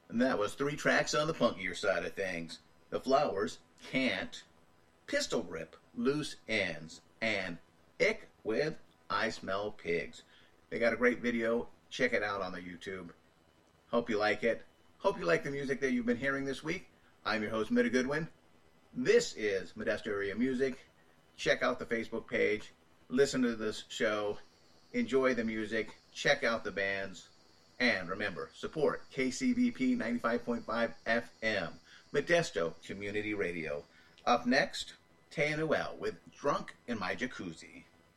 And that was three tracks on the punkier side of things. The Flowers, Can't, Pistol Grip, Loose Ends, and Ick with I Smell Pigs. They got a great video. Check it out on the YouTube. Hope you like it. Hope you like the music that you've been hearing this week. I'm your host, Mida Goodwin. This is Modesto Area Music. Check out the Facebook page. Listen to this show. Enjoy the music. Check out the bands. And remember, support KCBP 95.5 FM, Modesto Community Radio. Up next, Taya Noel with Drunk in My Jacuzzi.